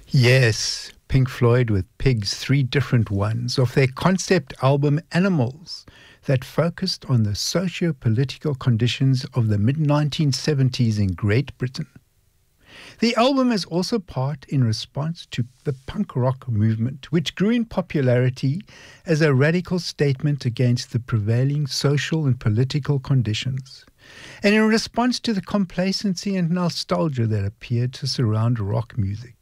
Yes, Pink Floyd with Pigs, three different ones, of their concept album Animals, that focused on the socio-political conditions of the mid-1970s in Great Britain. The album is also part in response to the punk rock movement, which grew in popularity as a radical statement against the prevailing social and political conditions, and in response to the complacency and nostalgia that appeared to surround rock music.